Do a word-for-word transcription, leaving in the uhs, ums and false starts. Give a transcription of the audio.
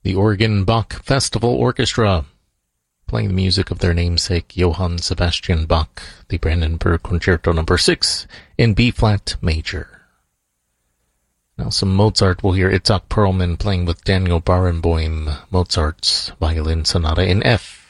The Oregon Bach Festival Orchestra, playing the music of their namesake Johann Sebastian Bach, the Brandenburg Concerto number six in B-flat major. Now some Mozart. We'll hear Itzhak Perlman playing with Daniel Barenboim, Mozart's Violin Sonata in F.